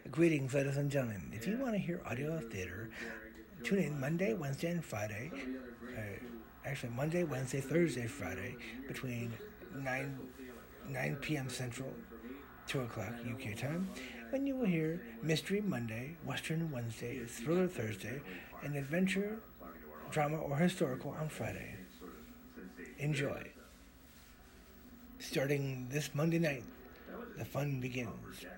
Greetings, ladies and gentlemen. If you want to hear audio theater, tune in Monday, Wednesday, and Friday. Monday, Wednesday, Thursday, Friday, between 9 p.m. Central, 2 o'clock UK time, when you will hear Mystery Monday, Western Wednesday, Thriller Thursday, and Adventure, Drama, or Historical on Friday. Enjoy. Starting this Monday night, the fun begins.